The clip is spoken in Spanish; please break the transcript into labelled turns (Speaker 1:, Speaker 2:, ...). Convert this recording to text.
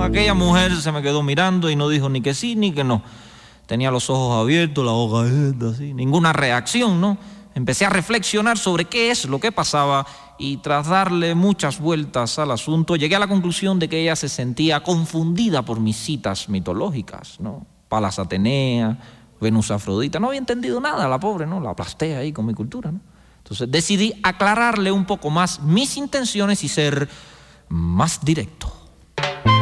Speaker 1: Aquella mujer se me quedó mirando y no dijo ni que sí ni que no. Tenía los ojos abiertos, la boca abierta, así, ninguna reacción, ¿no? Empecé a reflexionar sobre qué es lo que pasaba y tras darle muchas vueltas al asunto, llegué a la conclusión de que ella se sentía confundida por mis citas mitológicas, ¿no? Palas Atenea, Venus Afrodita. No había entendido nada, la pobre, ¿no? La aplasté ahí con mi cultura, ¿no? Entonces decidí aclararle un poco más mis intenciones y ser más directo.